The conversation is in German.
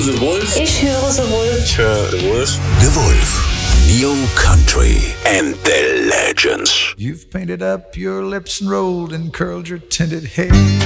The Wolf. Ich höre The Wolf. Ich höre The Wolf. The Wolf. New Country and the Legends. You've painted up your lips and rolled and curled your tinted hair.